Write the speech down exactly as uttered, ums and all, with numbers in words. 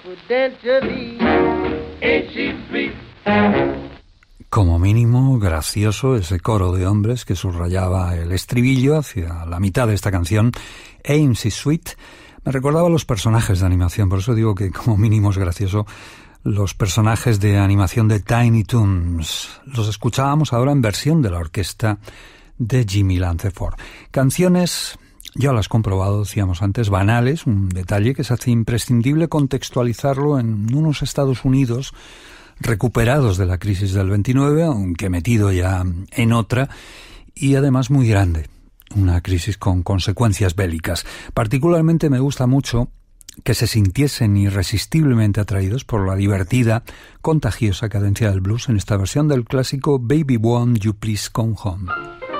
confidentially. Ain't she sweet? Como mínimo, gracioso ese coro de hombres que subrayaba el estribillo hacia la mitad de esta canción, Ain't She Sweet. Me recordaba a los personajes de animación, por eso digo que como mínimo es gracioso. Los personajes de animación de Tiny Toons. Los escuchábamos ahora en versión de la orquesta de Jimmy Lanceford. Canciones, ya lo has comprobado, decíamos antes, banales, un detalle que se hace imprescindible contextualizarlo en unos Estados Unidos recuperados de la crisis del veintinueve, aunque metido ya en otra, y además muy grande. Una crisis con consecuencias bélicas. Particularmente me gusta mucho que se sintiesen irresistiblemente atraídos por la divertida, contagiosa cadencia del blues en esta versión del clásico Baby Won't You Please Come Home.